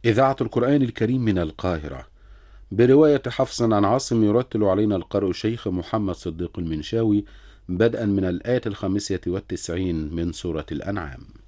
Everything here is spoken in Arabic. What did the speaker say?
إذاعة القرآن الكريم من القاهرة، برواية حفص عن عاصم، يرتل علينا القارئ الشيخ محمد صديق المنشاوي، بدءا من الآية 95 من سورة الأنعام.